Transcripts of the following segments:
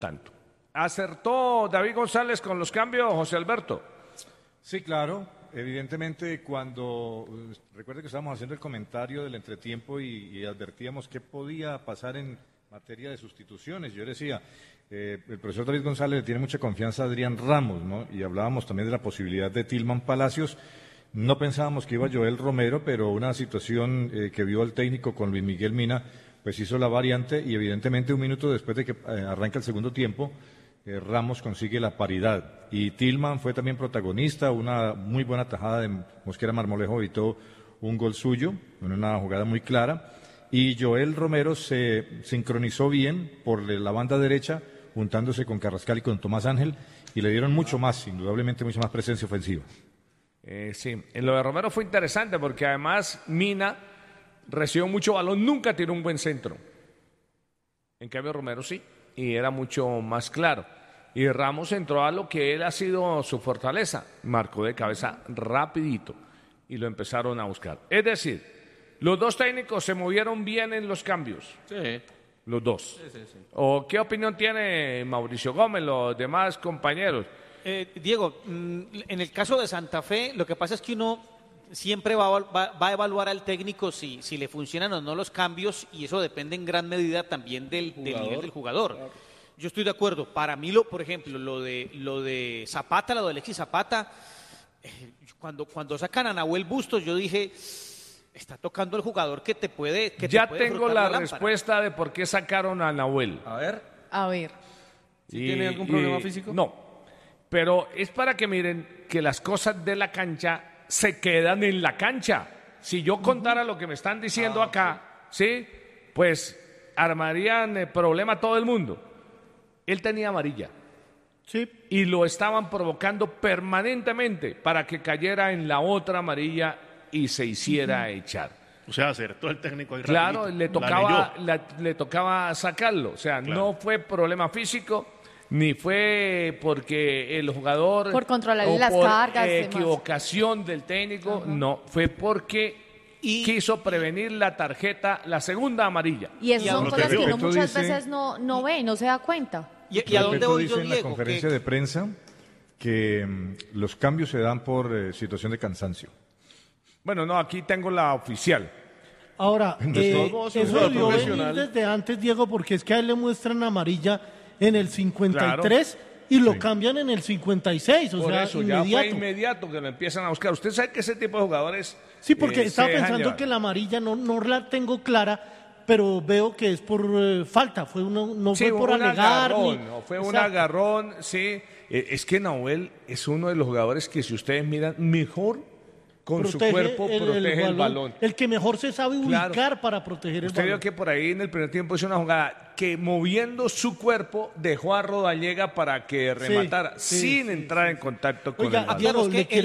tanto. ¿Acertó David González con los cambios, José Alberto? Sí, claro. Evidentemente, recuerde que estábamos haciendo el comentario del entretiempo y advertíamos qué podía pasar en materia de sustituciones. Yo decía, el profesor David González le tiene mucha confianza a Adrián Ramos, ¿no? Y hablábamos también de la posibilidad de Tilman Palacios. No pensábamos que iba Joel Romero, pero una situación que vio el técnico con Luis Miguel Mina, pues hizo la variante y evidentemente un minuto después de que arranca el segundo tiempo, Ramos consigue la paridad. Y Tilman fue también protagonista, una muy buena tajada de Mosquera Marmolejo, evitó un gol suyo, en una jugada muy clara. Y Joel Romero se sincronizó bien por la banda derecha, juntándose con Carrascal y con Tomás Ángel, y le dieron mucho más, indudablemente mucha más presencia ofensiva. Sí, en lo de Romero fue interesante porque además Mina recibió mucho balón, nunca tiró un buen centro. En cambio Romero sí, y era mucho más claro. Y Ramos entró a lo que él ha sido su fortaleza, marcó de cabeza rapidito y lo empezaron a buscar. Es decir, los dos técnicos se movieron bien en los cambios. Sí. Los dos. Sí. ¿O qué opinión tiene Mauricio Gómez, los demás compañeros? Diego, en el caso de Santa Fe, lo que pasa es que uno siempre va a evaluar al técnico si le funcionan o no los cambios, y eso depende en gran medida también del nivel del jugador. Claro. Yo estoy de acuerdo. Para mí, por ejemplo, lo de Zapata, lo de Alexis Zapata, cuando sacan a Nahuel Bustos, yo dije, está tocando el jugador que te puede ya te puede tengo la respuesta de por qué sacaron a Nahuel. A ver. ¿Sí tiene algún problema físico? No, pero es para que miren que las cosas de la cancha se quedan en la cancha. Si yo contara lo que me están diciendo acá, ¿sí? Pues armarían problema a todo el mundo. Él tenía amarilla. Sí. Y lo estaban provocando permanentemente para que cayera en la otra amarilla y se hiciera echar. O sea, acertó el técnico ahí. Claro, rapidito. le tocaba sacarlo. O sea, claro, no fue problema físico, ni fue porque el jugador... Por controlar las cargas. Equivocación del técnico, no. Fue porque quiso prevenir la tarjeta, la segunda amarilla. Y esas son cosas que uno muchas veces no ve, no se da cuenta. ¿Y a dónde voy yo, Diego? En la conferencia de prensa que los cambios se dan por situación de cansancio. Bueno, no, aquí tengo la oficial. Ahora, eso debió venir desde antes, Diego, porque es que a él le muestran amarilla en el 53 y lo cambian en el 56, por sea, eso, inmediato. Ya fue inmediato que lo empiezan a buscar. Usted sabe que ese tipo de jugadores... Sí, porque estaba pensando que la amarilla no la tengo clara, pero veo que es por falta, fue no fue por alegar. Fue un agarrón, sí. Es que Nahuel es uno de los jugadores que, si ustedes miran, mejor con su cuerpo protege el balón. El que mejor se sabe ubicar para proteger el balón. Usted vio que por ahí en el primer tiempo hizo una jugada que, moviendo su cuerpo, dejó a Rodallega para que rematara sin entrar en contacto con el balón. Diego,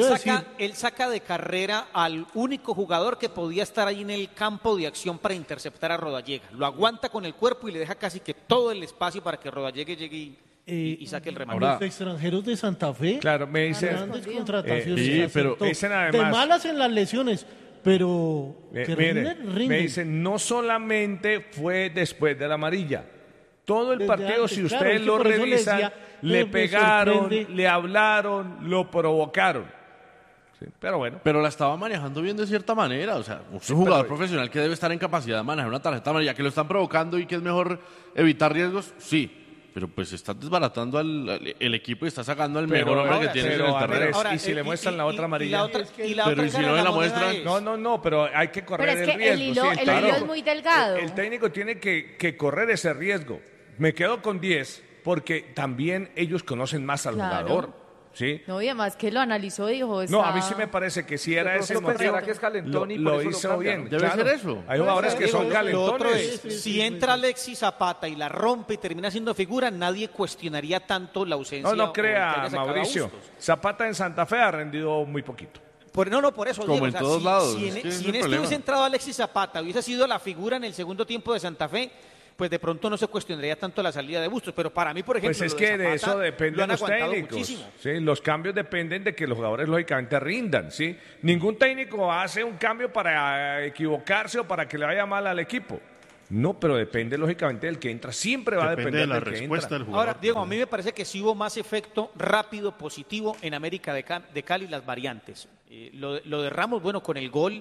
él saca de carrera al único jugador que podía estar ahí en el campo de acción para interceptar a Rodallega. Lo aguanta con el cuerpo y le deja casi que todo el espacio para que Rodallega llegue y saque el remate. Los extranjeros de Santa Fe, claro, me dicen grandes contrataciones, pero dicen además, de malas en las lesiones, pero que rinden. Me dicen, no solamente fue después de la amarilla, todo el partido, antes, si ustedes lo revisan, le pegaron, le hablaron, lo provocaron. Sí, pero bueno. Pero la estaba manejando bien de cierta manera. O sea, un jugador profesional que debe estar en capacidad de manejar una tarjeta amarilla, que lo están provocando y que es mejor evitar riegos, sí. Pero pues está desbaratando el equipo y está sacando al mejor hombre que tiene en el terreno. Y si le muestran la otra amarilla. Pero y si no me la muestran. No, pero hay que correr el riesgo. El hilo es muy delgado. El técnico tiene que correr ese riesgo. Me quedo con 10 porque también ellos conocen más al jugador. ¿Sí? No, y además que lo analizó, dijo... No, a mí sí me parece que si era ese motivo, que es calentón y lo hizo bien. Debe ser eso. Hay jugadores que son calentones. Lo otro es, si entra Alexis Zapata y la rompe y termina siendo figura, nadie cuestionaría tanto la ausencia. No crea, Mauricio. Zapata en Santa Fe ha rendido muy poquito. Por eso, como Diego, en todos lados. Si en este hubiese entrado Alexis Zapata, hubiese sido la figura en el segundo tiempo de Santa Fe, pues de pronto no se cuestionaría tanto la salida de Bustos, pero para mí, por ejemplo, pues es que de eso dependen los técnicos. ¿Sí? Los cambios dependen de que los jugadores lógicamente rindan, ¿sí? Ningún técnico hace un cambio para equivocarse o para que le vaya mal al equipo. No, pero depende lógicamente del que entra. Siempre va a depender de la del que respuesta entra. del jugador. Ahora, Diego, a mí me parece que sí hubo más efecto rápido, positivo en América de Cali, las variantes. Lo de Ramos, bueno, con el gol.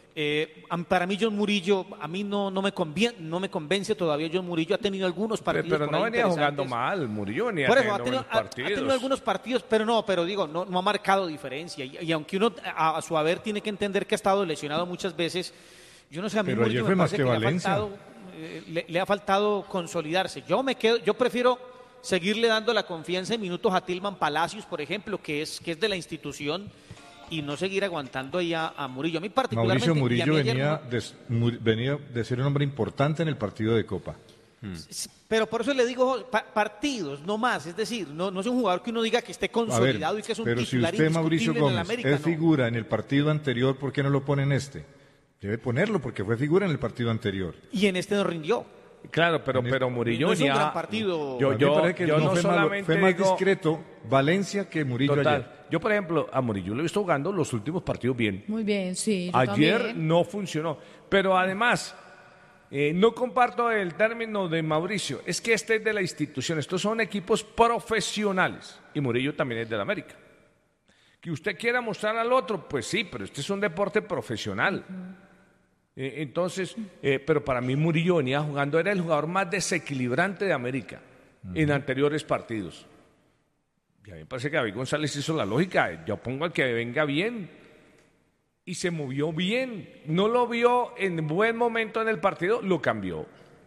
Para mí John Murillo, a mí no me convence todavía. John Murillo ha tenido algunos partidos. Pero no venía jugando mal, Murillo venía teniendo partidos. Ha tenido algunos partidos, pero digo, no ha marcado diferencia. Y aunque uno a su haber tiene que entender que ha estado lesionado muchas veces, yo no sé, a mí pero Murillo ayer fue me más parece que que Valencia. le ha faltado consolidarse. Yo prefiero seguirle dando la confianza en minutos a Tilman Palacios, por ejemplo, que es de la institución, y no seguir aguantando ahí a Murillo. A mí particularmente... Mauricio Murillo venía venía de ser un hombre importante en el partido de Copa. Pero por eso le digo partidos, no más. Es decir, no es un jugador que uno diga que esté consolidado y que es un pero si titular usted, Mauricio indiscutible en el Gómez, América, es figura en el partido anterior, ¿por qué no lo pone en este? Debe ponerlo porque fue figura en el partido anterior. Y en este no rindió. Claro, pero Murillo no es un venía... gran partido. Yo no solamente fue más digo- discreto Valencia que Murillo Total. ayer. Yo, por ejemplo, a Murillo lo he visto jugando los últimos partidos bien. Muy bien, sí. Yo Ayer también. no funcionó. Pero además, no comparto el término de Mauricio. Es que este es de la institución. Estos son equipos profesionales. Y Murillo también es del América. Que usted quiera mostrar al otro, pues sí, pero este es un deporte profesional. Entonces, pero para mí Murillo venía jugando, era el jugador más desequilibrante de América en anteriores partidos. Y a mí me parece que David González hizo la lógica. Yo pongo al que venga bien. Y se movió bien. No lo vio en buen momento en el partido, lo cambió.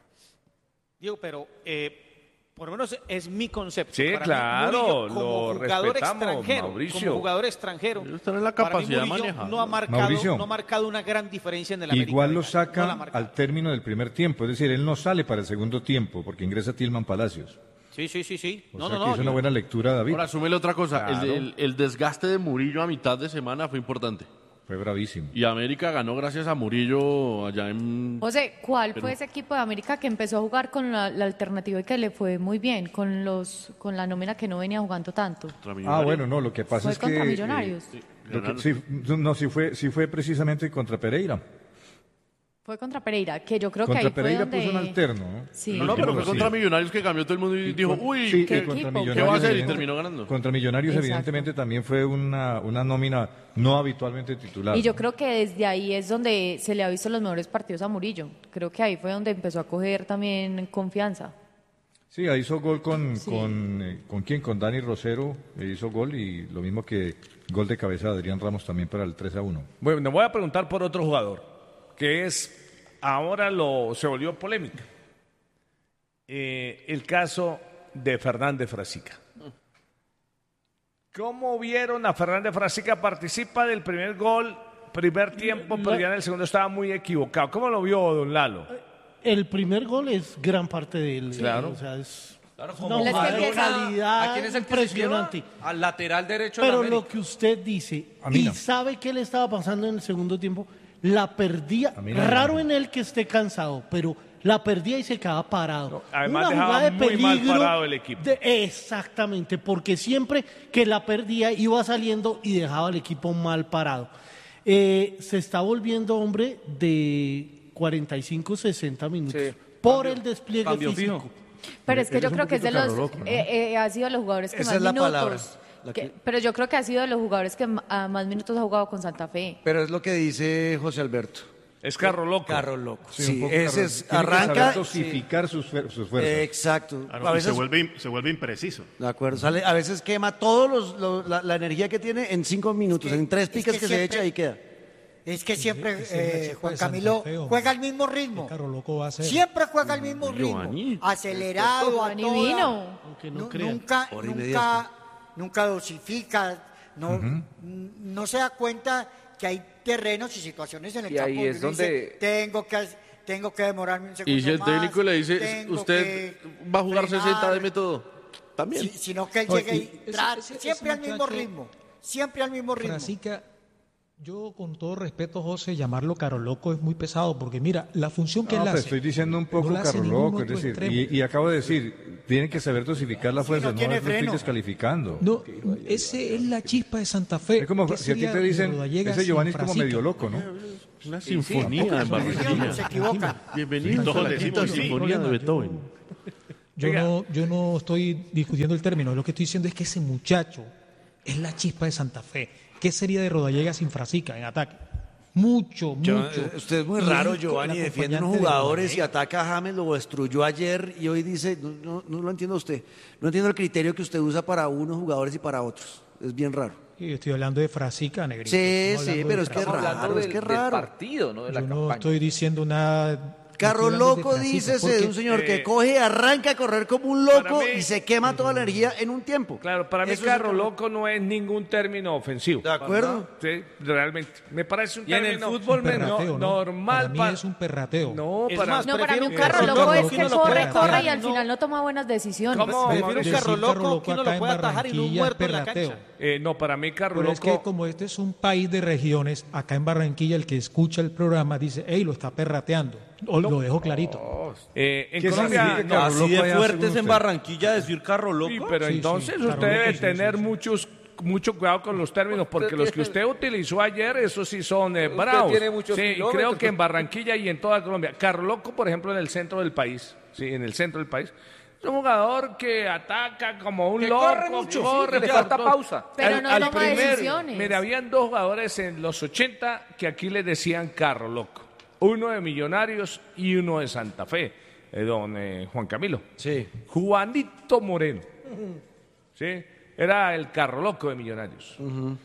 Diego, pero por lo menos es mi concepto. Sí, Para claro, mí, Murillo, lo respetamos, Mauricio. Como jugador extranjero, Ellos tienen la para mí capacidad de Murillo manejar. no ha marcado una gran diferencia en el América. Igual lo No la ha saca marcado. al término del primer tiempo, es decir, él no sale para el segundo tiempo porque ingresa Tilman Palacios. Sí. O sea que No. hizo una buena lectura, David. Ahora, súmele otra cosa. Claro. El desgaste de Murillo a mitad de semana fue importante. Fue bravísimo. Y América ganó gracias a Murillo allá en... José, ¿cuál fue ese equipo de América que empezó a jugar con la alternativa y que le fue muy bien, con la nómina que no venía jugando tanto? contra Millonarios. Bueno, no, lo que pasa ¿Fue es que... contra Millonarios? sí fue precisamente contra Pereira. Fue contra Pereira, que yo creo Contra que ahí Pereira fue donde... puso un alterno, ¿no? Sí. No, pero fue Sí. contra Millonarios que cambió todo el mundo y dijo, uy, Sí, ¿qué, y contra equipo? Millonarios, ¿qué va a hacer? Y evidente- terminó ganando. Contra Millonarios, Exacto. evidentemente, también fue una nómina no habitualmente titular. Y yo ¿no? creo que desde ahí es donde se le ha visto los mejores partidos a Murillo. Creo que ahí fue donde empezó a coger también confianza. Sí, ahí hizo gol ¿con Sí. con quién? Con Dani Rosero, hizo gol y lo mismo que gol de cabeza de Adrián Ramos también para el 3-1. Bueno, me voy a preguntar por otro jugador, que es, ahora se volvió polémica. El caso de Fernández Frasica. ¿Cómo vieron a Fernández Frasica? Participa del primer gol, primer tiempo, pero ya en el segundo estaba muy equivocado. ¿Cómo lo vio don Lalo? El primer gol es gran parte de él. Claro. O sea, es como una jugador. de calidad ¿A quién es el que se impresionante. lleva? Al lateral derecho de la Pero América. lo que usted dice, A mí y no. sabe qué le estaba pasando en el segundo tiempo, la perdía. A mí no. Raro en él que esté cansado, pero la perdía y se quedaba parado. No, además Una dejaba jugada de muy mal peligro parado el equipo. Exactamente, porque siempre que la perdía iba saliendo y dejaba al equipo mal parado. Se está volviendo hombre de 45, 60 minutos Sí. por el despliegue Cambio físico. fijo. Pero es que yo Eres un creo que es de poquito los... carro loco, ¿no? ha sido de los jugadores que Esa más es la minutos... palabra, la que- pero yo creo que ha sido de los jugadores que más minutos ha jugado con Santa Fe. Pero es lo que dice José Alberto. Es carro loco. Carro loco. Sí, un Sí, poco ese carro- es, tiene que saber arranca. dosificar sus fuerzas. Exacto. Claro, A y veces, se vuelve impreciso. de acuerdo, sale, a veces quema todos la energía que tiene en 5 minutos, en 3 piques que se siempre- echa y queda. Es que siempre Ese es el equipo Juan de Santa Camilo Fe, hombre. juega al mismo ritmo. Carro loco va a ser. Siempre juega al mismo ritmo. Giovanni. Acelerado a Giovanni toda. vino. Aunque no Nu- crea. nunca, Hora y media nunca, nunca dosifica, no se da cuenta que hay terrenos y situaciones en el Y campo ahí donde es uno dice, donde- tengo que demorarme un segundo Y si el más, técnico le dice, tengo usted que va a jugar frenar", 60 de método, también. sino que él No, llegue y y ese siempre al mismo muchacho, ritmo, siempre al mismo ritmo. Frasica, Yo, con todo respeto, José, llamarlo carro loco es muy pesado, porque mira, la función que él hace... estoy diciendo un poco no la hace carro ningún loco, es otro decir, extremo. y acabo de decir, tienen que saber dosificar la fuerza, no no tiene lo estoy freno. descalificando. No, ese es la chispa de Santa Fe. Es como ¿Qué si a ti sería te de dicen, Rodallega ese Giovanni es sin como Frasica? medio loco, ¿no? Una sinfonía en Barranquilla. Se equivoca. Bienvenidos Todos a la decimos quinta sí. sinfonía de Beethoven. Yo no estoy discutiendo el término, lo que estoy diciendo es que ese muchacho es la chispa de Santa Fe. ¿Qué sería de Rodallega sin Frasica en ataque? Mucho. Usted es muy Y raro, es Giovanni, el defiende unos acompañante de jugadores y Rodallega. ataca a James, lo destruyó ayer y hoy dice, no lo entiendo usted, no entiendo el criterio que usted usa para unos jugadores y para otros, es bien raro. Y estoy hablando de Frasica, negrito. Sí, Estamos sí, hablando pero de es que es Frasica. raro, es que es raro. partido, ¿no? De la Yo no campaña. estoy diciendo nada... Carro estoy hablando de loco, Frasica, dícese de porque- un señor que coge, arranca a correr como un loco Para mí- y se quema toda la energía en un tiempo. Claro, para mí Eso es carro el- loco no es ningún término ofensivo. ¿De acuerdo? Sí, realmente. Me parece un Y en el término fútbol, Un perrateo, ¿no? normal. Para mí es un perrateo. No, Es para más, No, para mí un prefiero carro un loco carro es loco que que uno lo corre, pueda corre atajar, y al no. final no toma buenas decisiones. ¿Cómo? Prefiero un Decir carro loco que uno acá lo en pueda atajar y no un Barranquilla es muerto en la perrateo. cancha. No, para mí carro Pero loco... es que como este es un país de regiones, acá en Barranquilla el que escucha el programa dice, hey, lo está perrateando. O lo dejo clarito. en ¿Qué Colombia... significa no, carro Así loco de allá, fuertes según en usted? Barranquilla decir carro loco. Sí, pero Sí, entonces sí, usted carro debe loco, sí, tener sí, sí. mucho cuidado con los términos, porque los que usted utilizó ayer, esos sí son bravos. tiene muchos Sí, y creo kilómetros. que en Barranquilla y en toda Colombia. Carro Loco, por ejemplo, en el centro del país, sí, en el centro del país, es un jugador que ataca como un Que loco, corre mucho, sí, que le por falta todo. pausa. Pero no toma decisiones. Mira, habían dos jugadores en los 80 que aquí le decían Carro Loco. Uno de Millonarios y uno de Santa Fe, don Juan Camilo. Sí. Juanito Moreno. ¿Sí? Era el carro loco de Millonarios.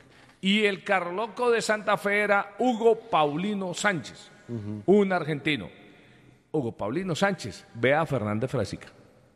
Y el carro loco de Santa Fe era Hugo Paulino Sánchez, un argentino. Hugo Paulino Sánchez, vea a Fernández Frasica.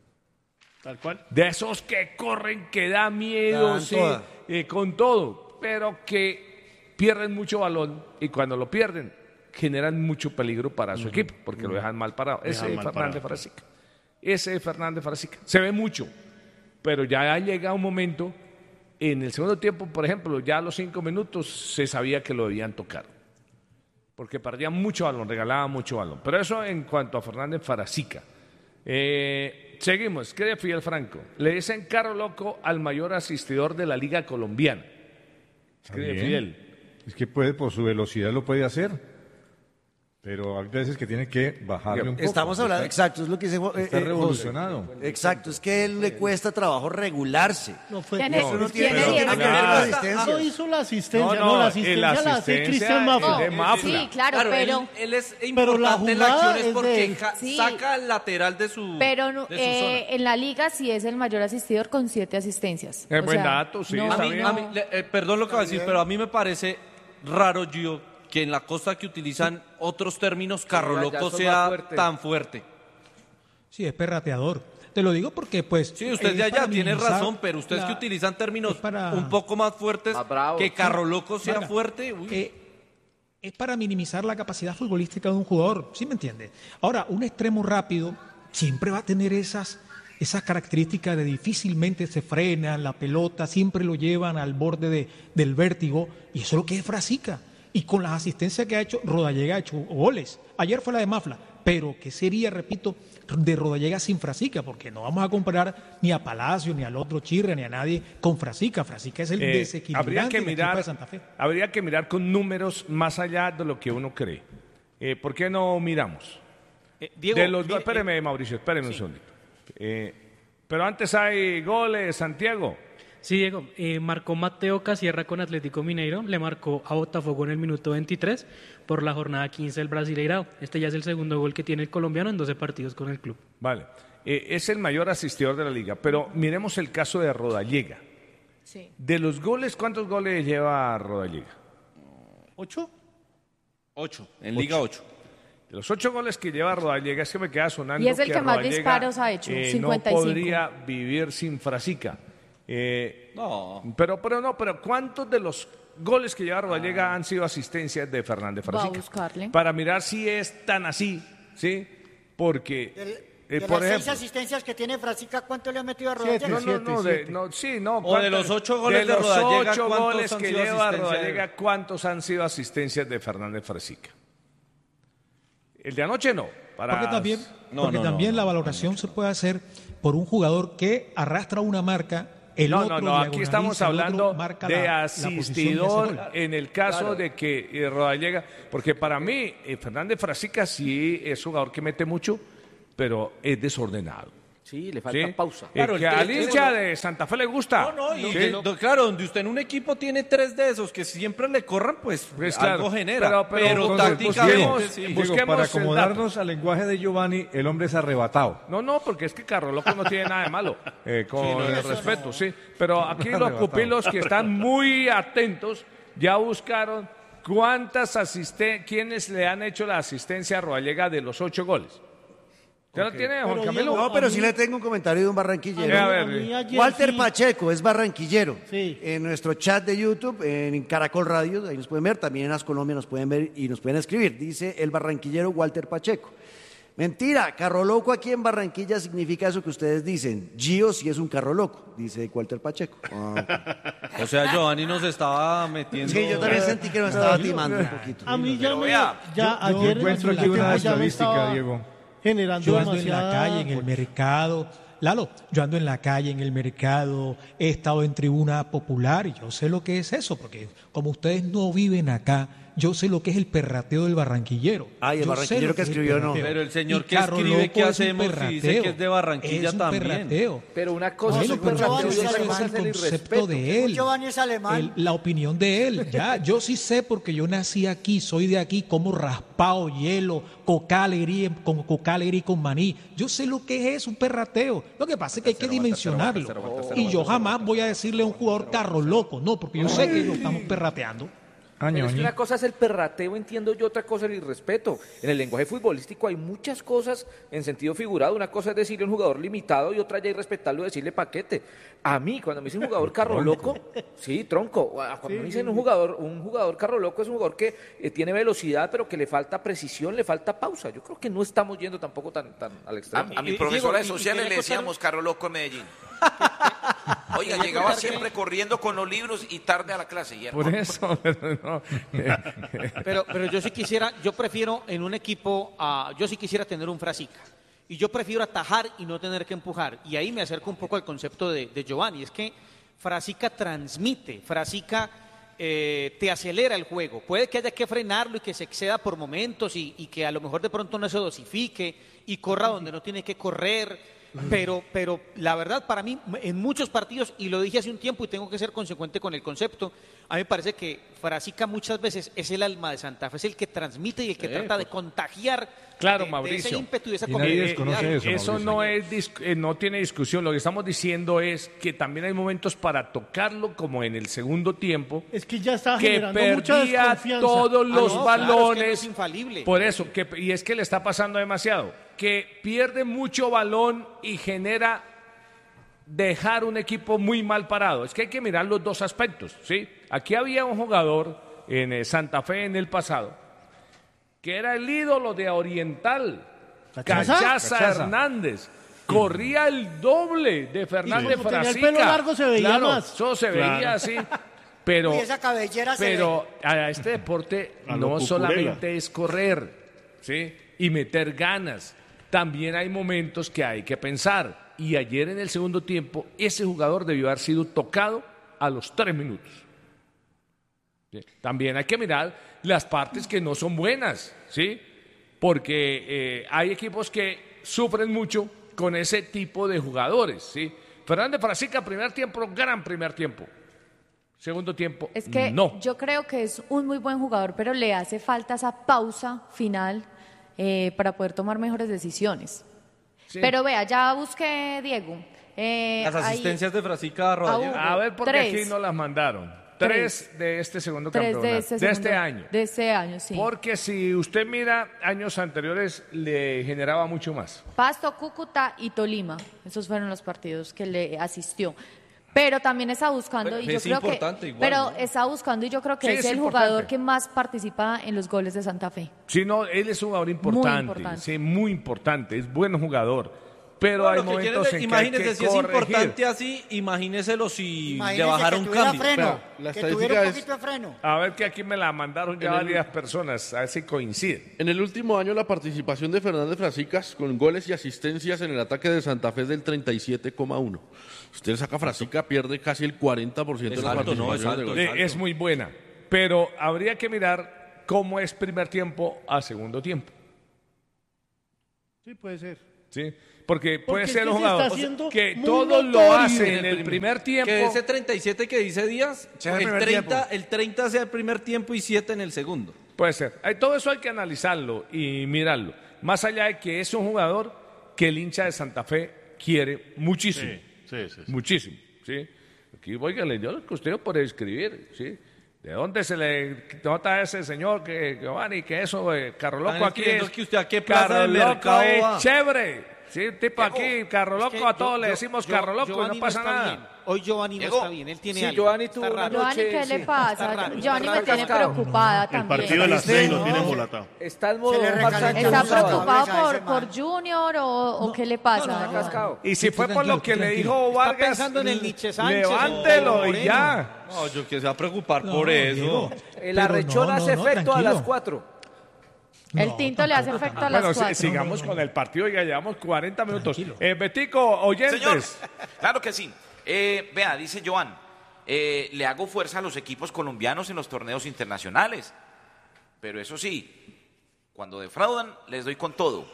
Tal cual. De esos que corren, que da miedo, Dan sí, toda. con todo, pero que pierden mucho balón y cuando lo pierden generan mucho peligro para su equipo, porque lo dejan mal parado. Ese es mal Fernández parado. Frasica. Ese es Fernández Frasica. Se ve mucho, pero ya llega un momento, en el segundo tiempo, por ejemplo, ya a los 5 minutos se sabía que lo debían tocar. Porque perdían mucho balón, regalaban mucho balón. Pero eso en cuanto a Fernández Frasica. Seguimos, ¿qué de Fidel Franco? Le dicen carro loco al mayor asistidor de la Liga Colombiana. Escribe Bien. Fidel. Es que puede, por su velocidad lo puede hacer. Pero hay veces que tiene que bajarle un poco. Estamos hablando, exacto, es lo que dice Está José. revolucionado. Exacto, es que a él le cuesta trabajo regularse. No fue Tiene- Eso no tiene tiene, eso tiene que ver con Ah, asistencia. No hizo la asistencia, No, no, la el asistencia la hace asistencia Cristian es Mafra. de Mafla. Sí, claro, pero... él es Pero la importante en la jugada acción es es porque de él. Sí. saca el lateral de su, Pero no- de su zona. en la liga sí es el mayor asistidor con 7 asistencias. Es O buen sea, dato, sí, no- está A mí, bien. a mí, perdón lo que va a decir, pero a mí me parece raro, Gio, que en la costa que utilizan otros términos, carro ya loco son más sea fuertes. tan fuerte. Sí, es perrateador. Te lo digo porque, pues... Sí, usted es de allá para tiene minimizar razón, pero ustedes la- que utilizan términos es para- un poco más fuertes, Más bravos. que carro loco sea Marca, fuerte. Uy. es para minimizar la capacidad futbolística de un jugador, ¿sí me entiende? Ahora, un extremo rápido siempre va a tener esas características de difícilmente se frenan, la pelota siempre lo llevan al borde del vértigo, y eso es lo que es Frasica. Y con las asistencias que ha hecho, Rodallega ha hecho goles. Ayer fue la de Mafla, pero ¿qué sería, repito, de Rodallega sin Frasica? Porque no vamos a comparar ni a Palacio, ni al otro Chirre, ni a nadie con Frasica. Frasica es el desequilibrante del equipo de Santa Fe. Habría que mirar con números más allá de lo que uno cree. ¿Por qué no miramos? Diego, De los mire, espéreme, Mauricio, espéreme un segundito. Pero antes hay goles, Santiago. Sí, Diego, marcó Mateo Casierra con Atlético Mineiro, le marcó a Botafogo en el minuto 23 por la jornada 15 del Brasileirao. Este ya es el segundo gol que tiene el colombiano en 12 partidos con el club. Vale. Es el mayor asistidor de la liga, pero miremos el caso de Rodallega. Sí. De los goles, ¿cuántos goles lleva Rodallega? 8. 8, en Liga 8. De los 8 goles que lleva Rodallega, es que me queda sonando Y es el que más Rodallega, disparos ha hecho, 55. No podría vivir sin Frasica. No. Pero ¿cuántos de los goles que lleva Rodallega han sido asistencias de Fernández Va a Frasica? buscarle. Para mirar si es tan así, ¿sí? Porque De por las 6 ejemplo. asistencias que tiene Frasica, ¿cuánto le ha metido a Rodallega? O de los 8 goles de Rodallega, los 8 ¿cuántos goles han que sido lleva asistencia de él? Rodallega, ¿cuántos han sido asistencias de Fernández Frasica? El de anoche no. Porque también la valoración se puede hacer por un jugador que arrastra una marca. Aquí estamos hablando de asistidor en el caso de que Rodallega, porque para mí Fernández Frasica sí es jugador que mete mucho, pero es desordenado. Sí, le falta pausa. Que al hincha de Santa Fe le gusta. Claro, donde usted en un equipo tiene 3 de esos que siempre le corran, pues algo genera. Pero tácticamente, Diego, para acomodarnos al lenguaje de Giovanni, el hombre es arrebatado. No, porque es que Carro Loco no tiene nada de malo, con el respeto, sí. Pero aquí los pupilos que están muy atentos ya buscaron quiénes le han hecho la asistencia a Rodallega de los 8 goles. ¿Ya lo tiene, Juan Camilo? No, pero sí le tengo un comentario de un barranquillero. Walter Pacheco es barranquillero. Sí. En nuestro chat de YouTube, en Caracol Radio, ahí nos pueden ver. También en As Colombia nos pueden ver y nos pueden escribir. Dice el barranquillero Walter Pacheco. Mentira, carro loco aquí en Barranquilla significa eso que ustedes dicen. Gio sí es un carro loco, dice Walter Pacheco. O sea, Giovanni nos estaba metiendo... Sí, yo también sentí que nos estaba timando un poquito. A mí ayer encuentro aquí una estadística, Diego. Generando yo ando en la calle, en el mercado. Lalo, yo ando en la calle, en el mercado, he estado en tribuna popular y yo sé lo que es eso, porque como ustedes no viven acá, yo sé lo que es el perrateo del barranquillero. Ay, el barranquillero que escribió no. Pero el señor que escribe ¿qué hacemos? Y dice que es de Barranquilla es un también. Perrateo. Pero una cosa es un perrateo y otra cosa es el concepto de él. Giovanni es alemán. La opinión de él. Ya, yo sí sé porque yo nací aquí, soy de aquí, como raspado, hielo, coca alegría con maní. Yo sé lo que es un perrateo. Lo que pasa es que hay que dimensionarlo. Y yo jamás voy a decirle a un jugador carro loco, no, porque yo sé que lo estamos perrateando. Pero es que una cosa es el perrateo, entiendo yo, otra cosa es el irrespeto. En el lenguaje futbolístico hay muchas cosas en sentido figurado. Una cosa es decirle a un jugador limitado y otra ya irrespetarlo, decirle paquete. A mí, cuando me dicen jugador carro loco, sí, tronco. Cuando me dicen un jugador carro loco es un jugador que tiene velocidad, pero que le falta precisión, le falta pausa. Yo creo que no estamos yendo tampoco tan al extremo. A mi profesora de sociales le decíamos carro loco en Medellín. Oiga, llegaba siempre corriendo con los libros y tarde a la clase. Por eso, pero yo sí quisiera, yo prefiero en un equipo, yo sí quisiera tener un Frasica. Y yo prefiero atajar y no tener que empujar. Y ahí me acerco un poco al concepto de Giovanni. Es que Frasica transmite, Frasica te acelera el juego. Puede que haya que frenarlo y que se exceda por momentos y que a lo mejor de pronto no se dosifique y corra donde no tiene que correr. Pero la verdad, para mí, en muchos partidos, y lo dije hace un tiempo y tengo que ser consecuente con el concepto, a mí me parece que Frasica muchas veces es el alma de Santa Fe, es el que transmite y el que trata de contagiar Mauricio, ese ímpetu y esa eso no tiene discusión. Lo que estamos diciendo es que también hay momentos para tocarlo, como en el segundo tiempo, es que ya está que perdía todos los balones. Claro, es que no es infalible. Por eso, y es que le está pasando demasiado, que pierde mucho balón y genera dejar un equipo muy mal parado. Es que hay que mirar los dos aspectos, ¿sí? Aquí había un jugador en Santa Fe en el pasado que era el ídolo de Oriental, Cachaza Hernández. Corría el doble de Fernández Frasica. Tenía el pelo largo, se veía más. Eso se veía así. Pero, y esa cabellera a este deporte no solamente es correr, ¿sí? Y meter ganas. También hay momentos que hay que pensar. Y ayer en el segundo tiempo, ese jugador debió haber sido tocado a los 3 minutos. ¿Sí? También hay que mirar las partes que no son buenas, ¿sí? Porque hay equipos que sufren mucho con ese tipo de jugadores, ¿sí? Fernández Frasica, primer tiempo, gran primer tiempo. Segundo tiempo, es que no. Yo creo que es un muy buen jugador, pero le hace falta esa pausa final para poder tomar mejores decisiones. Sí. Pero vea, ya busqué, Diego. Las asistencias de Frasica a Rodallega. A ver, porque aquí no las mandaron. 3 de este segundo campeonato. De este año. De este año, sí. Porque si usted mira años anteriores, le generaba mucho más. Pasto, Cúcuta y Tolima. Esos fueron los partidos que le asistió. Pero también está buscando, y yo creo que, igual, pero ¿no? está buscando, y yo creo que Sí, es es el importante. jugador que más participa en los goles de Santa Fe. Sí, no, él es un jugador importante, importante. sí, muy importante, es buen jugador, pero No, hay lo que momentos quiere- en que hay imagínese que si es corregir. importante así, imagíneselo si Imagínese le bajaron que un tuviera cambio. freno, la que tuviera estadística un es- poquito de freno. A ver que aquí me la mandaron ya En el- varias personas, a ver si coincide. En el último año la participación de Fernández Frasicas con goles y asistencias en el ataque de Santa Fe es del 37,1. Usted saca Frasica, pierde casi el 40% de Es las alto, ¿no? participaciones Es de alto, gol. Es muy buena, pero habría que mirar cómo es primer tiempo a segundo tiempo. Sí, puede ser. ¿Sí? Porque puede Porque es ser que un se está jugador haciendo que muy todo lo notorio hace en el primer tiempo. Que ese 37 que dice Díaz, Sea el el primer 30, el 30 sea el primer tiempo y 7 en el segundo. Puede ser. Todo eso hay que analizarlo y mirarlo. Más allá de que es un jugador que el hincha de Santa Fe quiere muchísimo. Sí. Muchísimo. ¿Sí? Aquí, oígale, yo lo que usted puede escribir. ¿Sí? ¿De dónde se le nota a ese señor que Giovanni, que eso, Carro Loco Están aquí escribiendo es? que usted a qué plaza Carro de Loco mercado es va. chévere. Sí, tipo aquí, Carro Loco, que a todos yo- le yo- decimos yo- Carro Loco y Giovanni no pasa está nada. bien. Hoy Giovanni no Diego. está bien, él tiene Sí, algo. Giovanni Está tuvo una raro. Giovanni, ¿qué sí, le está pasa? raro, Giovanni está me tiene cascado. preocupada El también. partido de las 6 lo tiene no. embolatado. Está en modo Se le Max recalenta Sánchez ¿Está un sábado. preocupado cabeza ese por man. Junior o qué le pasa? Está cascado. Y si fue por lo que le dijo Está Vargas, pensando en el Nietzsche Sánchez, levántelo o y Moreno. ya. No, yo que se va a preocupar No, por eso. Diego. El Pero arrechón no, hace no, efecto a tranquilo. las 4. El tinto le hace efecto a las Bueno, 4. sigamos con el partido, ya llevamos 40 minutos. Betico, oyentes. Señor, claro que sí. Vea, dice Joan, le hago fuerza a los equipos colombianos en los torneos internacionales. Pero eso sí, cuando defraudan, les doy con todo.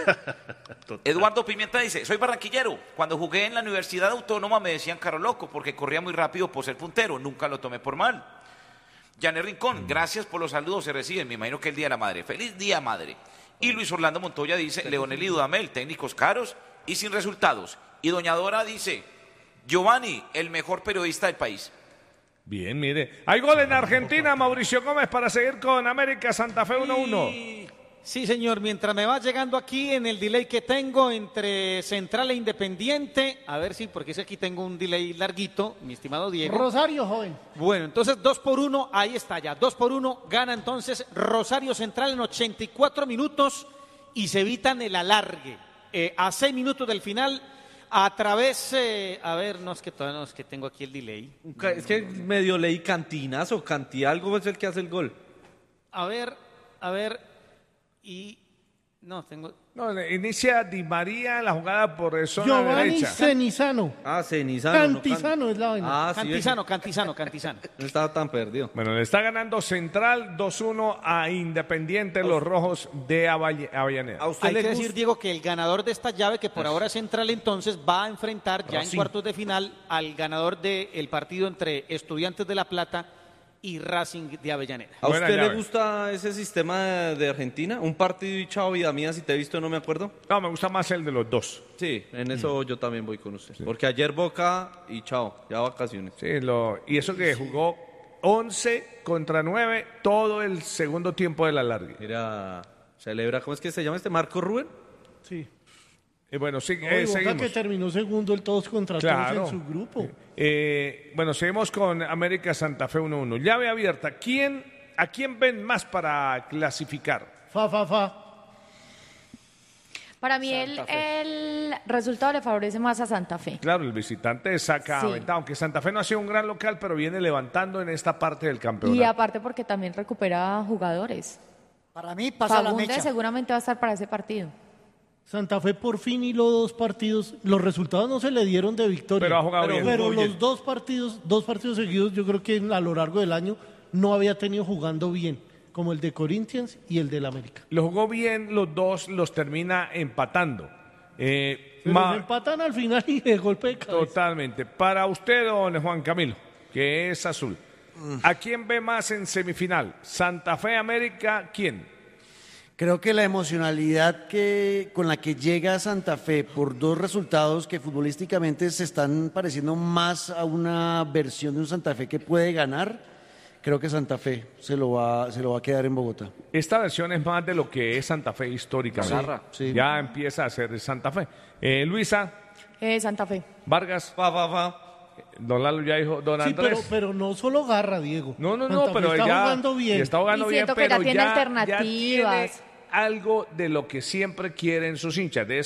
Eduardo Pimienta dice, soy barranquillero. Cuando jugué en la Universidad Autónoma me decían Carro Loco porque corría muy rápido por ser puntero. Nunca lo tomé por mal. Janet Rincón, gracias por los saludos, se reciben. Me imagino que el Día de la Madre. Feliz Día, Madre. Y Luis Orlando Montoya dice, Leonel y Dudamel, técnicos caros y sin resultados. Y Doña Dora dice, Giovanni, el mejor periodista del país. Bien, mire. Hay gol en Argentina, Mauricio Gómez, para seguir con América Santa Fe 1-1. Sí, señor, mientras me va llegando aquí en el delay que tengo entre Central e Independiente, a ver si, porque es que aquí tengo un delay larguito, mi estimado Diego. Rosario, joven. Bueno, entonces 2-1, ahí está ya, 2-1, gana entonces Rosario Central en 84 minutos y se evitan el alargue. A 6 minutos del final, a través, a ver, no es que todavía no es que tengo aquí el delay. Es que medio leí Cantinas o Canti, algo es el que hace el gol. A ver, y no, tengo... No, inicia Di María la jugada por zona Giovanni derecha. Cenizano. Ah, Cenizano. no Cantizano es la vaina. Ah, sí. Cantizano. No estaba tan perdido. Bueno, le está ganando Central 2-1 a Independiente, los rojos de Avellaneda. ¿A usted Hay le que gusta? decir, Diego, que el ganador de esta llave, que por ahora es Central, entonces va a enfrentar ya en Racing. cuartos de final al ganador del partido entre Estudiantes de La Plata y Racing de Avellaneda. ¿A Buena usted llave. le gusta ese sistema de Argentina? Un partido y chao, vida mía, si te he visto no me acuerdo. No, me gusta más el de los dos. Sí, en eso yo también voy con usted. Porque ayer Boca y chao, ya vacaciones. Sí, y eso que jugó 11 contra 9 todo el segundo tiempo de la larga. Mira, celebra, ¿cómo es que se llama este? ¿Marco Rubén? Sí. Y bueno, sí, No, y Boca seguimos. que terminó segundo el todos contra Claro. todos en su grupo. Bueno, seguimos con América Santa Fe 1-1. Llave abierta. ¿A quién ven más para clasificar? Fa. Para mí el resultado le favorece más a Santa Fe. Claro, el visitante saca Sí. ventaja, aunque Santa Fe no ha sido un gran local, pero viene levantando en esta parte del campeonato. Y aparte porque también recupera jugadores. Para mí pasa la Fagundes mecha. seguramente va a estar para ese partido. Santa Fe por fin hiló 2 partidos. Los resultados no se le dieron de victoria. Pero ha jugado bien. Pero Jugó bien. los 2 partidos seguidos, yo creo que a lo largo del año no había tenido jugando bien, como el de Corinthians y el del América. Lo jugó bien, los dos los termina empatando. Pero se empatan al final y de golpe de cabeza. Totalmente. Para usted, don Juan Camilo, que es azul, ¿a quién ve más en semifinal? ¿Santa Fe, América? ¿Quién? Creo que la emocionalidad con la que llega Santa Fe por 2 resultados que futbolísticamente se están pareciendo más a una versión de un Santa Fe que puede ganar, creo que Santa Fe se lo va a quedar en Bogotá. Esta versión es más de lo que es Santa Fe históricamente. Zarra, sí. Ya empieza a ser Santa Fe. Luisa, Santa Fe. Vargas, Va. Don Lalo ya dijo, don Andrés. Sí, pero no solo garra, Diego. No, Santa pero Fe ya está jugando bien. está jugando bien, siento que pero ya tiene alternativas. Ya tiene algo de lo que siempre quieren sus hinchas, de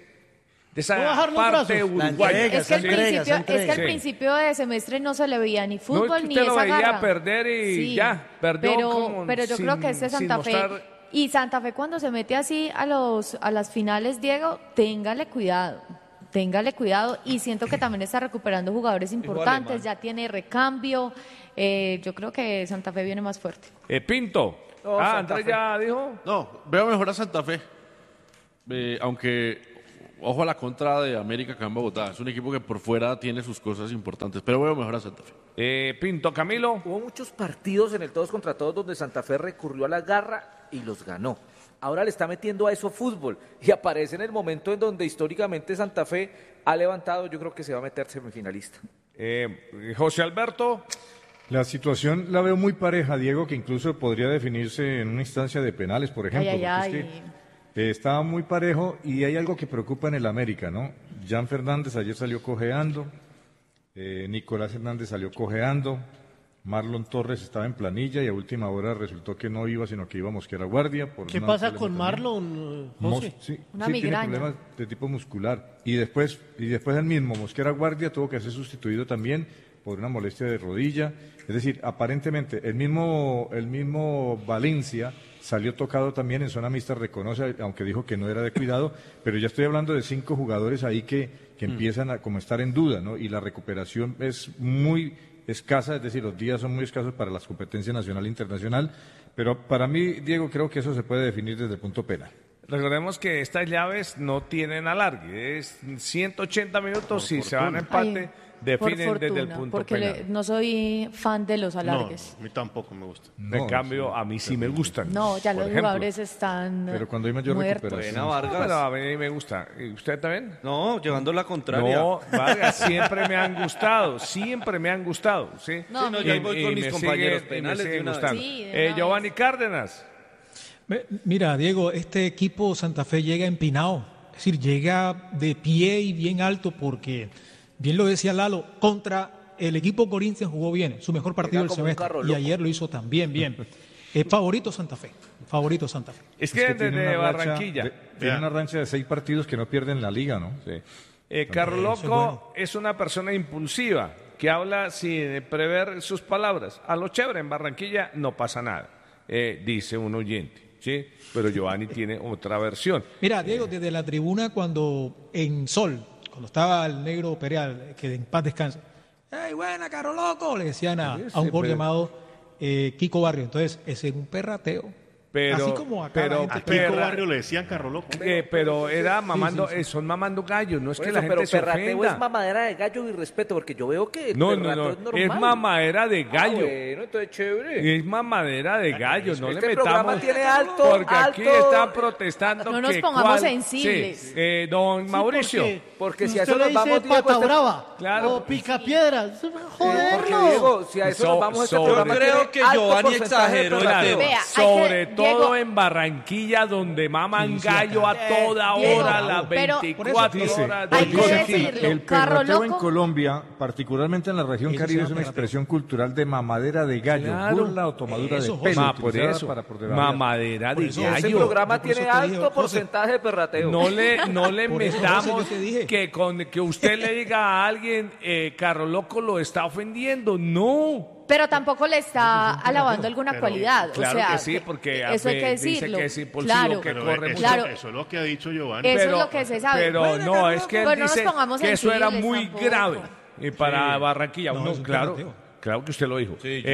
esa No parte uruguaya. Es que al principio de semestre no se le veía ni fútbol ni esa esa veía garra. perder y ya, perdió pero yo creo que este Santa Fe y Santa Fe cuando se mete así a las finales, Diego, téngale cuidado y siento que también está recuperando jugadores importantes, ya tiene recambio, yo creo que Santa Fe viene más fuerte. Pinto. Andrés ya dijo. No, veo mejor a Santa Fe, aunque ojo a la contra de América acá en Bogotá. Es un equipo que por fuera tiene sus cosas importantes, pero veo mejor a Santa Fe. Pinto, Camilo. Hubo muchos partidos en el todos contra todos donde Santa Fe recurrió a la garra y los ganó. Ahora le está metiendo a eso fútbol y aparece en el momento en donde históricamente Santa Fe ha levantado. Yo creo que se va a meter semifinalista. José Alberto. La situación la veo muy pareja, Diego, que incluso podría definirse en una instancia de penales, por ejemplo. Está muy parejo y hay algo que preocupa en el América, ¿no? Jan Fernández ayer salió cojeando, Nicolás Hernández salió cojeando, Marlon Torres estaba en planilla y a última hora resultó que no iba, sino que iba Mosquera Guardia. ¿Qué pasa con Marlon, José? Una tiene migraña. problemas de tipo muscular. Y después el mismo Mosquera Guardia tuvo que ser sustituido también por una molestia de rodilla. Es decir, aparentemente el mismo Valencia salió tocado también en zona mixta, reconoce, aunque dijo que no era de cuidado, pero ya estoy hablando de 5 jugadores ahí que empiezan a como estar en duda, ¿no? Y la recuperación es muy escasa, es decir, los días son muy escasos para las competencias nacional e internacional, pero para mí, Diego, creo que eso se puede definir desde el punto penal. Recordemos que estas llaves no tienen alargue, es 180 minutos y se van a empate. Definen desde el punto porque penal. No soy fan de los alargues. No, a mí tampoco me gusta. En cambio, a mí sí me gustan. No, ya los jugadores están pero cuando hay mayor muertos. recuperación. Pero a mí me gusta. ¿Y usted también? No, llevando la contraria. No, Vargas, siempre me han gustado. ¿Sí? No, yo ahí voy con mis compañeros penales de una vez. Sí, de una Giovanni Cárdenas. Mira, Diego, este equipo Santa Fe llega empinado, es decir, llega de pie y bien alto porque, bien lo decía Lalo, contra el equipo Corinthians jugó bien, su mejor partido del semestre, y ayer lo hizo también bien. Favorito Santa Fe. Es que desde Barranquilla. Tiene una rancha de 6 partidos que no pierden la liga, ¿no? Sí. Carlos Loco es una persona impulsiva que habla sin prever sus palabras. A lo chévere, en Barranquilla no pasa nada, dice un oyente. Sí, pero Giovanni tiene otra versión. Mira, Diego, desde la tribuna cuando estaba el negro Pereal, que en paz descanse, ¡ay, buena, Carlos Loco! Le decían a un gol llamado Kiko Barrio. Entonces, ese es un perrateo. Así como acá a Kiko Barrio le decían Carlos Loco. Pero era mamando, son mamando gallos, no es que la gente se ofenda. Pero perrateo es mamadera de gallo y respeto, porque yo veo que no, es normal. Es mamadera de gallo. Bueno, entonces chévere. Es mamadera de gallo, no le Este metamos. programa tiene alto, porque aquí están protestando. No nos pongamos sensibles. Sí. Don Mauricio. Porque si usted a eso le nos vamos, dice Diego, pata brava Claro. o picapiedras, porque joderlo. Diego, si a eso nos vamos, este programa creo tiene que alto Giovanni porcentaje de exageró perrateo. Vea, sobre todo Diego, en Barranquilla, donde maman gallo a toda Diego, hora, las pero- 24 horas. Hay que Porque decirlo, el Carro perrateo en Loco. Colombia, particularmente en la región Caribe, es una expresión cultural de mamadera de gallo, Claro. burla o tomadura Eso, de José. pelo. Por utilizada eso, para debatir. mamadera de Ese gallo. programa Por eso tiene te dije, alto José. porcentaje de perrateo. No le Por eso, metamos José, yo te dije. que usted le diga a alguien, Carlos Loco lo está ofendiendo. No. Pero tampoco le está alabando alguna cualidad. Claro o sea, que sí, porque eso hay que dice decirlo. que es impulsivo, claro, que Pero corre eso, Claro. eso es lo que ha dicho Giovanni. Eso es lo que se sabe. Pero Bueno, no, Carlos es que él Loco. Pero no nos dice pongamos que eso era sensibles muy tampoco. grave para Barranquilla. No, No, es un claro, perrateo. claro que usted lo dijo. Sí,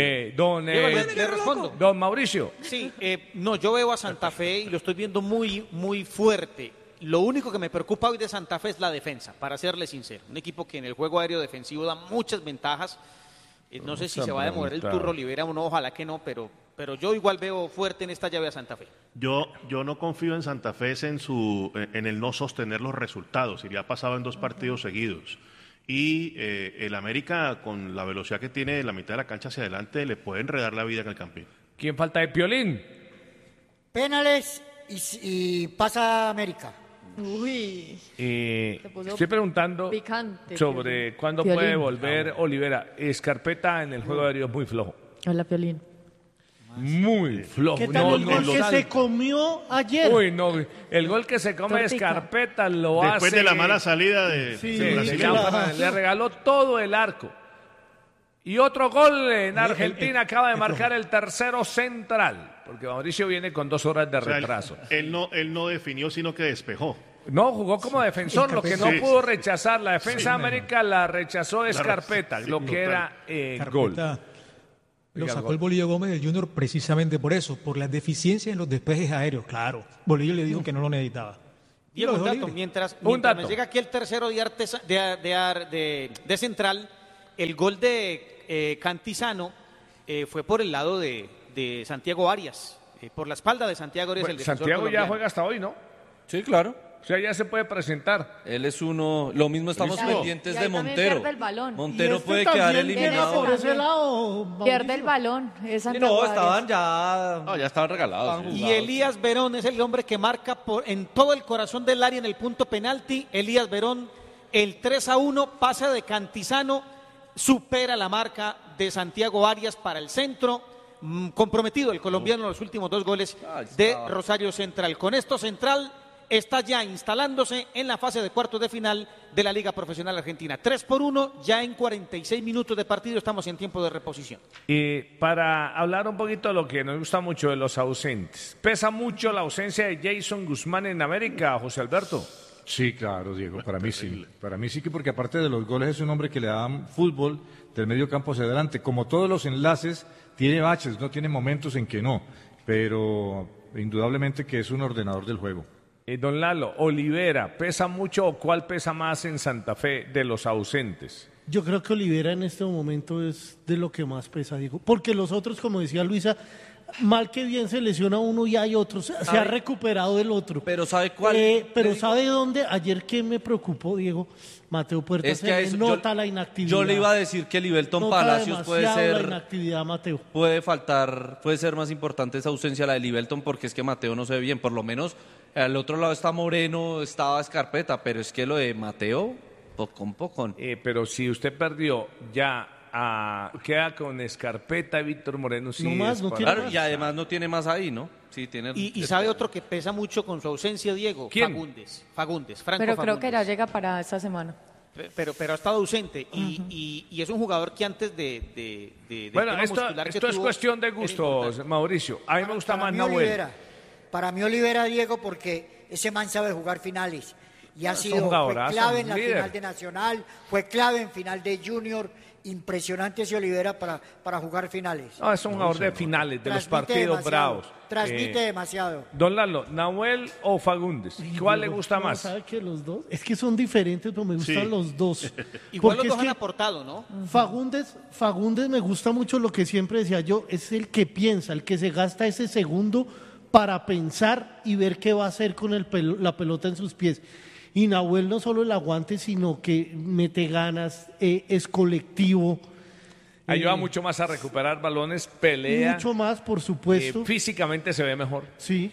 le respondo. Don Mauricio. Sí, no, yo veo a Santa Fe y lo estoy viendo muy, muy fuerte. Lo único que me preocupa hoy de Santa Fe es la defensa, para serle sincero. Un equipo que en el juego aéreo defensivo da muchas ventajas. No sé si se va a demorar el Turro Olivera o no, ojalá que no, pero yo igual veo fuerte en esta llave a Santa Fe. Yo no confío en Santa Fe en el no sostener los resultados, y le ha pasado en 2 partidos seguidos. Y el América, con la velocidad que tiene de la mitad de la cancha hacia adelante, le puede enredar la vida en el campín. ¿Quién falta de Piolín? Penales y pasa América. Uy. Estoy preguntando picante, sobre cuándo puede volver Olivera. Scarpetta en el juego aéreo es muy flojo. Hola, Piolín. Muy flojo. ¿Qué tal el gol que se comió ayer? Uy, no. El gol que se come Scarpetta lo hace... Después de la mala salida de le regaló todo el arco. Y otro gol en Argentina, acaba de marcar el tercero central, porque Mauricio viene con 2 horas de retraso. Él no definió, sino que despejó. No, jugó como defensor, lo que no pudo rechazar. La defensa de América la rechazó Scarpetta, lo que era gol. Lo sacó el Bolillo Gómez del Junior precisamente por eso, por las deficiencias en los despejes aéreos, claro. Bolillo le dijo que no lo necesitaba. Diego, un dato, mientras me llega aquí el tercero de central, el gol de Cantizano fue por el lado de Santiago Arias, por la espalda de Santiago Arias. Bueno, Santiago colombiano. Ya juega hasta hoy, ¿no? Sí, claro. O sea, ya se puede presentar. Él es uno. Lo mismo estamos pendientes de Montero. Pierde el balón. Montero puede quedar eliminado. Por ese lado, pierde el balón. No, estaban ya. No, ya estaban regalados. Y Elías Verón es el hombre que marca en todo el corazón del área en el punto penalti. Elías Verón, el 3-1, pase de Cantizano, supera la marca de Santiago Arias para el centro. Comprometido el colombiano en los últimos 2 goles de Rosario Central. Con esto Central está ya instalándose en la fase de cuartos de final de la Liga Profesional Argentina. 3-1, ya en 46 minutos de partido estamos en tiempo de reposición. Y para hablar un poquito de lo que nos gusta mucho de los ausentes, ¿pesa mucho la ausencia de Jason Guzmán en América, José Alberto? Sí, claro, Diego, para mí sí. Para mí sí, que porque aparte de los goles es un hombre que le da fútbol del medio campo hacia adelante. Como todos los enlaces, tiene baches, no tiene momentos en que no, pero indudablemente que es un ordenador del juego. Don Lalo, Olivera, ¿pesa mucho o cuál pesa más en Santa Fe de los ausentes? Yo creo que Olivera en este momento es de lo que más pesa, Diego. Porque los otros, como decía Luisa, mal que bien se lesiona uno y hay otros, se ha recuperado el otro. Pero ¿sabe cuál? Pero ¿sabe dónde? Ayer que me preocupó, Diego, Mateo Puerta, nota la inactividad. Yo le iba a decir que Livelton Palacios puede ser... la inactividad, Mateo. Puede ser más importante esa ausencia, la de Livelton, porque es que Mateo no se ve bien. Por lo menos al otro lado está Moreno, estaba Scarpetta, pero es que lo de Mateo, poco. Pero si usted perdió ya... queda con Scarpetta y Víctor Moreno. Sí, no más, no claro, más. Y además no tiene más ahí, ¿no? Sí, tiene. Y sabe otro que pesa mucho con su ausencia, Diego. ¿Quién? Fagundes, Franco Pero Fagundes. creo que ya llega para esta semana. Pero ha estado ausente y es un jugador que antes de bueno, esto es cuestión de gustos, Mauricio. A mí me gusta más Nahuel. Para mí Olivera, Diego, porque ese man sabe jugar finales. Y fue clave en la final de Nacional, fue clave en final de Junior. Impresionante ese Olivera para jugar finales. No, es un jugador de finales, de los partidos bravos. Transmite demasiado. Don Lalo, ¿Nahuel o Fagundes? ¿Cuál le gusta más? ¿Sabe que los dos? Es que son diferentes, pero me gustan los dos. Igual los dos han aportado, ¿no? Fagundes me gusta mucho lo que siempre decía yo, es el que piensa, el que se gasta ese segundo para pensar y ver qué va a hacer con la pelota en sus pies. Y Nahuel no solo el aguante, sino que mete ganas, es colectivo. Ayuda mucho más a recuperar balones, pelea. Mucho más, por supuesto. Físicamente se ve mejor. Sí.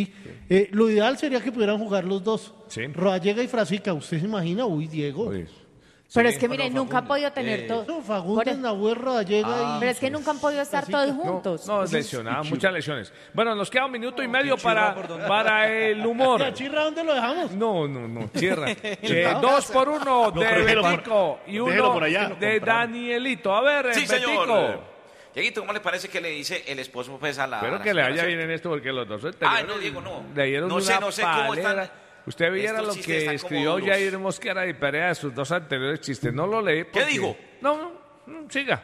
Lo ideal sería que pudieran jugar los dos. Sí. Rodallega y Frasica, ¿usted se imagina? Uy, Diego. Pues. Pero es que, mire, nunca han podido tener todo. Fagundes, Nahuel, Rodallega y... Pero es que nunca han podido estar todos juntos. No, lesionados, muchas lesiones. Bueno, nos queda 1 minuto y medio para el humor. ¿Y a Chirra dónde lo dejamos? No, Chirra. 2 por 1 de Betico y 1 de Danielito. A ver, sí, Betico. Señor. Dieguito, ¿cómo le parece que le dice el esposo pues a la... Espero que le vaya bien en esto porque los dos... No, Diego, no. No sé cómo están... Usted viera lo que escribió Jair Mosquera y Perea de sus 2 anteriores chistes. No lo leí porque... ¿Qué dijo? No, siga.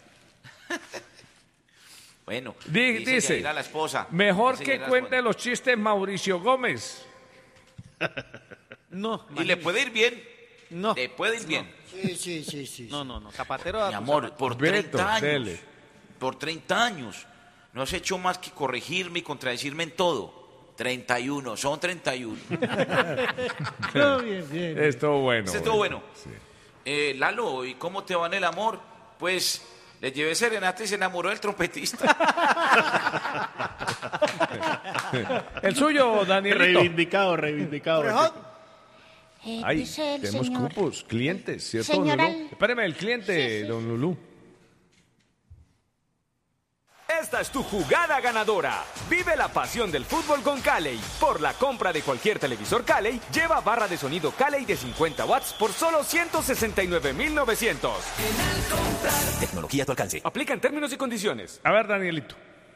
Bueno, dice a la esposa. Mejor que cuente los chistes Mauricio Gómez. No. ¿Y le puede ir bien? No. Le puede ir bien. Sí. No. Zapatero. Mi amor, por 30 Beto, años. dele. Por 30 años. No has hecho más que corregirme y contradecirme en todo. 31, son 31. Bien. Estuvo bueno. Estuvo bueno. Sí. Lalo, ¿y cómo te va en el amor? Pues Le llevé serenata y se enamoró del trompetista. El suyo, Danielito. Reivindicado. Ay, tenemos cupos, clientes, ¿cierto, don Lulú? Espéreme, el cliente, don Lulú. Esta es tu jugada ganadora. Vive la pasión del fútbol con Calley. Por la compra de cualquier televisor Calley, lleva barra de sonido Calley de 50 watts por solo 169,900. Tecnología a tu alcance. Aplica en términos y condiciones. A ver, Danielito.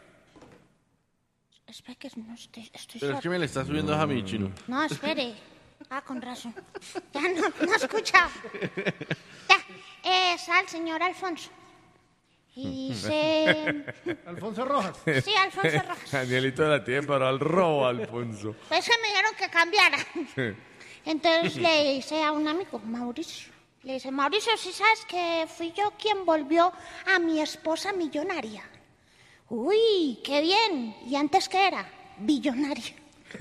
Espera que no estoy Pero es que me le está subiendo a mi chino. No, espere. Con razón. Ya no escucha. Ya, es al señor Alfonso. Y dice... Alfonso Rojas. Sí, Alfonso Rojas. Danielito la tiene, pero al robo, Alfonso. Pues que me dijeron que cambiara. Entonces le dice a un amigo, Mauricio. Le dice, Mauricio, ¿sí sabes que fui yo quien volvió a mi esposa millonaria? Uy, qué bien. ¿Y antes qué era? Billonaria.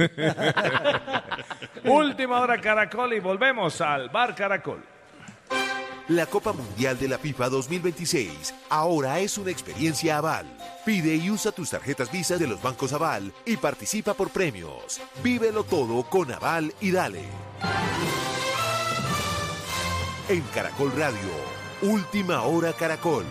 Última hora Caracol y volvemos al Bar Caracol. La Copa Mundial de la FIFA 2026 ahora es una experiencia Aval. Pide y usa tus tarjetas Visa de los bancos Aval y participa por premios. Vívelo todo con Aval y dale. En Caracol Radio, Última Hora Caracol.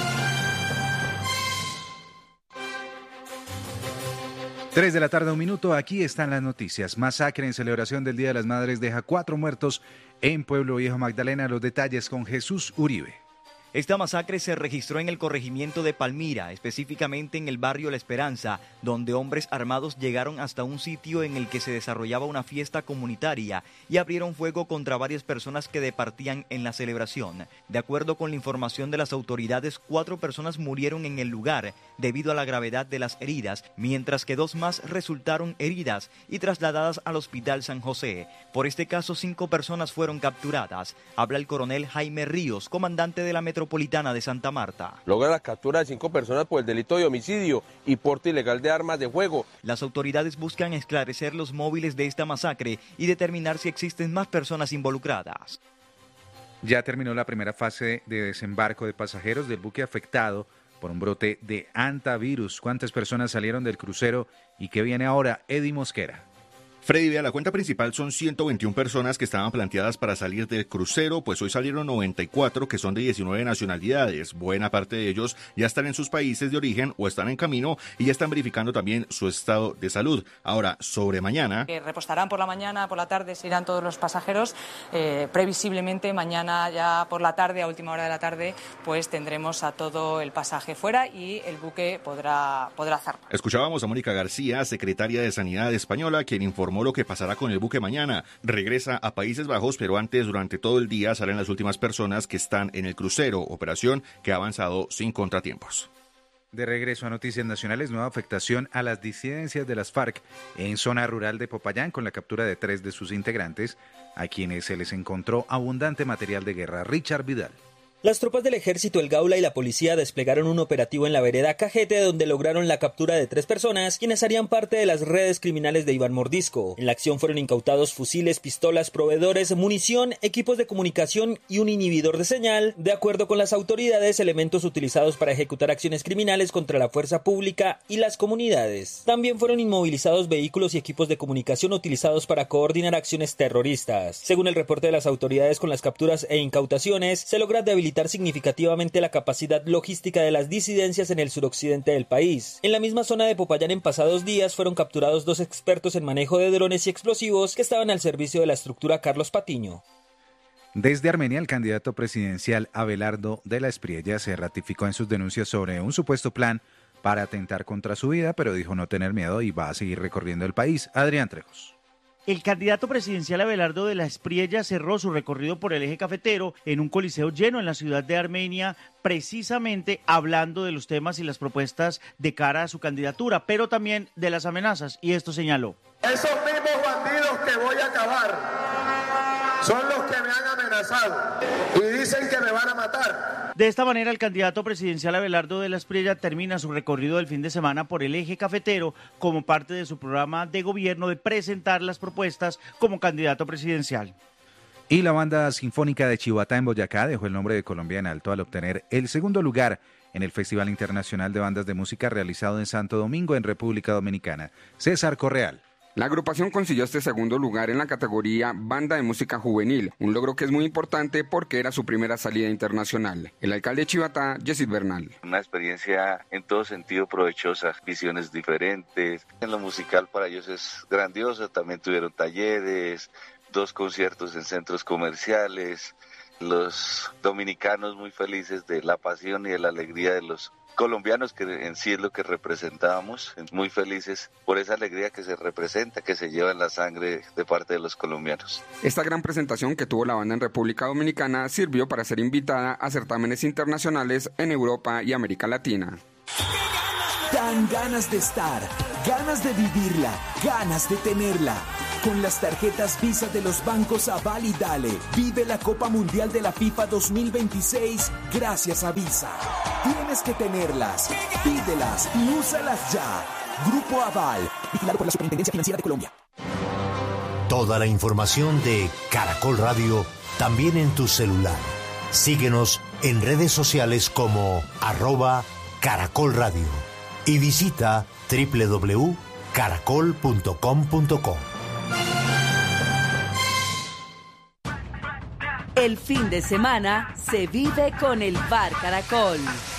3 de la tarde, 1 minuto, aquí están las noticias. Masacre en celebración del Día de las Madres deja 4 muertos en Pueblo Viejo, Magdalena. Los detalles con Jesús Uribe. Esta masacre se registró en el corregimiento de Palmira, específicamente en el barrio La Esperanza, donde hombres armados llegaron hasta un sitio en el que se desarrollaba una fiesta comunitaria y abrieron fuego contra varias personas que departían en la celebración. De acuerdo con la información de las autoridades, 4 personas murieron en el lugar debido a la gravedad de las heridas, mientras que 2 más resultaron heridas y trasladadas al Hospital San José. Por este caso, 5 personas fueron capturadas. Habla el coronel Jaime Ríos, comandante de la Metropolitana de Santa Marta. Logra la captura de 5 personas por el delito de homicidio y porte ilegal de armas de fuego. Las autoridades buscan esclarecer los móviles de esta masacre y determinar si existen más personas involucradas. Ya terminó la primera fase de desembarco de pasajeros del buque afectado por un brote de hantavirus. ¿Cuántas personas salieron del crucero y qué viene ahora? Eddie Mosquera. Freddy, vea, la cuenta principal son 121 personas que estaban planteadas para salir del crucero, pues hoy salieron 94 que son de 19 nacionalidades. Buena parte de ellos ya están en sus países de origen o están en camino y ya están verificando también su estado de salud. Ahora, sobre mañana... repostarán por la mañana, por la tarde se irán todos los pasajeros. Previsiblemente mañana ya por la tarde, a última hora de la tarde, pues tendremos a todo el pasaje fuera y el buque podrá zarpar. Escuchábamos a Mónica García, secretaria de Sanidad española, quien informó lo que pasará con el buque mañana. Regresa a Países Bajos, pero antes, durante todo el día, salen las últimas personas que están en el crucero, operación que ha avanzado sin contratiempos. De regreso a Noticias Nacionales, nueva afectación a las disidencias de las FARC en zona rural de Popayán con la captura de 3 de sus integrantes, a quienes se les encontró abundante material de guerra. Richard Vidal. Las tropas del ejército, el Gaula y la policía desplegaron un operativo en la vereda Cajete, donde lograron la captura de 3 personas, quienes harían parte de las redes criminales de Iván Mordisco. En la acción fueron incautados fusiles, pistolas, proveedores, munición, equipos de comunicación y un inhibidor de señal. De acuerdo con las autoridades, elementos utilizados para ejecutar acciones criminales contra la fuerza pública y las comunidades. También fueron inmovilizados vehículos y equipos de comunicación utilizados para coordinar acciones terroristas. Según el reporte de las autoridades, con las capturas e incautaciones, se logra debilitar significativamente la capacidad logística de las disidencias en el suroccidente del país. En la misma zona de Popayán, en pasados días, fueron capturados 2 expertos en manejo de drones y explosivos que estaban al servicio de la estructura Carlos Patiño. Desde Armenia, el candidato presidencial Abelardo de la Espriella se ratificó en sus denuncias sobre un supuesto plan para atentar contra su vida, pero dijo no tener miedo y va a seguir recorriendo el país. Adrián Trejos. El candidato presidencial Abelardo de la Espriella cerró su recorrido por el eje cafetero en un coliseo lleno en la ciudad de Armenia, precisamente hablando de los temas y las propuestas de cara a su candidatura, pero también de las amenazas, y esto señaló. Esos mismos bandidos que voy a acabar son los que me han amenazado y dicen que me van a matar. De esta manera, el candidato presidencial Abelardo de la Espriella termina su recorrido del fin de semana por el eje cafetero como parte de su programa de gobierno de presentar las propuestas como candidato presidencial. Y la Banda Sinfónica de Chihuahua en Boyacá dejó el nombre de Colombia en alto al obtener el segundo lugar en el Festival Internacional de Bandas de Música realizado en Santo Domingo, en República Dominicana. César Correal. La agrupación consiguió este segundo lugar en la categoría Banda de Música Juvenil, un logro que es muy importante porque era su primera salida internacional. El alcalde de Chivatá, Yesid Bernal. Una experiencia en todo sentido provechosa, visiones diferentes. En lo musical para ellos es grandioso, también tuvieron talleres, 2 conciertos en centros comerciales. Los dominicanos muy felices de la pasión y de la alegría de los colombianos, que en sí es lo que representábamos, muy felices por esa alegría que se representa, que se lleva en la sangre de parte de los colombianos. Esta gran presentación que tuvo la banda en República Dominicana sirvió para ser invitada a certámenes internacionales en Europa y América Latina. Dan ganas de estar, ganas de vivirla, ganas de tenerla. Con las tarjetas Visa de los bancos Aval y Dale, vive la Copa Mundial de la FIFA 2026 gracias a Visa. Tienes que tenerlas, pídelas y úsalas ya. Grupo Aval, vigilado por la Superintendencia Financiera de Colombia. Toda la información de Caracol Radio también en tu celular. Síguenos en redes sociales como @Caracol Radio y visita www.caracol.com.co. El fin de semana se vive con el Bar Caracol.